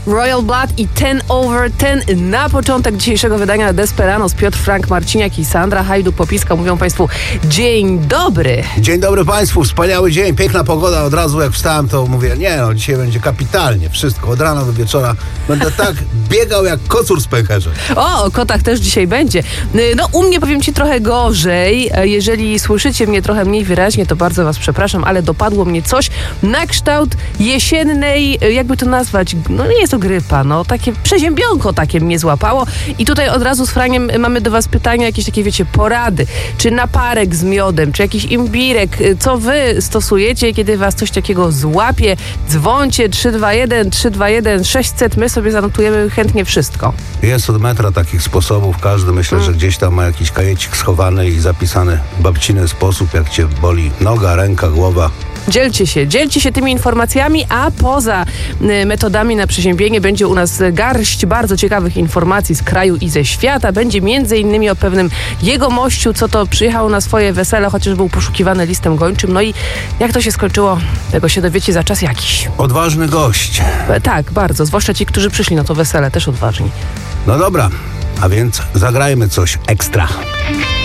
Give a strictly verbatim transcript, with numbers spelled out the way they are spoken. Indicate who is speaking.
Speaker 1: Royal Blood i ten over ten na początek dzisiejszego wydania Desperados. Piotr Frank, Marciniak i Sandra Hajduk-Popiska mówią Państwu dzień dobry.
Speaker 2: Dzień dobry Państwu, wspaniały dzień, piękna pogoda. Od razu jak wstałem, to mówię, nie no, dzisiaj będzie kapitalnie, wszystko, od rana do wieczora. Będę tak biegał jak kocur z pęcherzem.
Speaker 1: O, o kotach też dzisiaj będzie. No u mnie, powiem Ci, trochę gorzej. Jeżeli słyszycie mnie trochę mniej wyraźnie, to bardzo Was przepraszam, ale dopadło mnie coś na kształt jesiennej, jakby to nazwać, no nie jest to grypa, no takie przeziębionko takie mnie złapało. I tutaj od razu z Franiem mamy do Was pytania, jakieś takie, wiecie, porady. Czy naparek z miodem, czy jakiś imbirek, co Wy stosujecie, kiedy Was coś takiego złapie? Dzwońcie trzy dwa jeden trzy dwa jeden sześćset, my sobie zanotujemy chętnie wszystko.
Speaker 2: Jest od metra takich sposobów, każdy myślę, hmm. że gdzieś tam ma jakiś kajecik schowany i zapisany w babciny sposób, jak Cię boli noga, ręka, głowa.
Speaker 1: Dzielcie się, dzielcie się tymi informacjami, a poza y, metodami na przeziębienie będzie u nas garść bardzo ciekawych informacji z kraju i ze świata. Będzie między innymi o pewnym jegomościu, co to przyjechał na swoje wesele, chociaż był poszukiwany listem gończym. No i jak to się skończyło, tego się dowiecie za czas jakiś.
Speaker 2: Odważny gość.
Speaker 1: E, tak, bardzo, zwłaszcza ci, którzy przyszli na to wesele, też odważni.
Speaker 2: No dobra, a więc zagrajmy coś ekstra.